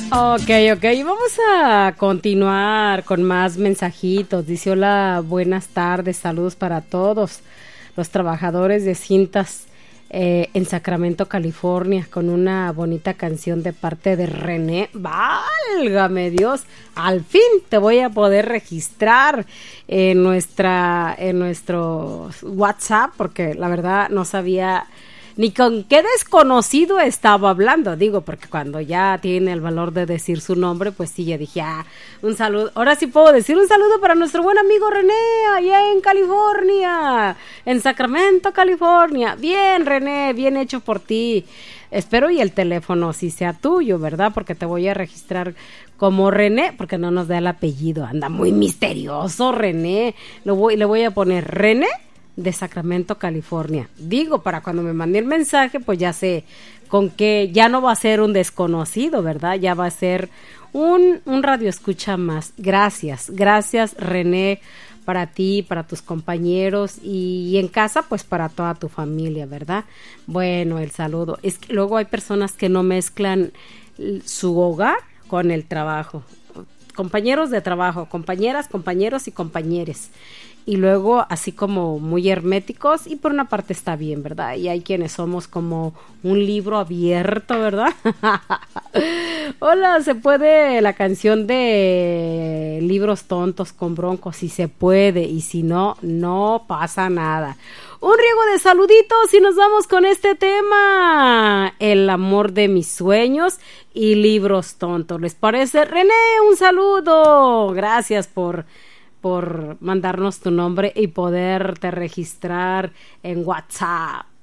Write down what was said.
Ok, vamos a continuar con más mensajitos. Dice: hola, buenas tardes, saludos para todos los trabajadores de cintas en Sacramento, California, con una bonita canción de parte de René. Válgame Dios, al fin te voy a poder registrar en nuestro WhatsApp, porque la verdad no sabía ni con qué desconocido estaba hablando, digo, porque cuando ya tiene el valor de decir su nombre, pues sí, ya dije, un saludo. Ahora sí puedo decir un saludo para nuestro buen amigo René, allá en California, en Sacramento, California. Bien, René, bien hecho por ti. Espero y el teléfono sí sea tuyo, ¿verdad? Porque te voy a registrar como René, porque no nos da el apellido, anda muy misterioso René. Le voy a poner René de Sacramento, California. Digo, para cuando me mande el mensaje, pues ya sé con que ya no va a ser un desconocido, ¿verdad? Ya va a ser un radio escucha más. Gracias René, para ti, para tus compañeros y en casa, pues para toda tu familia, ¿verdad? Bueno, el saludo. Es que luego hay personas que no mezclan su hogar con el trabajo. Compañeros de trabajo, compañeras, compañeros y compañeres. Y luego así como muy herméticos, y por una parte está bien, ¿verdad? Y hay quienes somos como un libro abierto, ¿verdad? Hola, ¿se puede la canción de Libros Tontos con Broncos? Si se puede, y si no, no pasa nada. Un riego de saluditos y nos vamos con este tema: el amor de mis sueños y Libros Tontos. ¿Les parece? René, un saludo. Gracias por mandarnos tu nombre y poderte registrar en WhatsApp.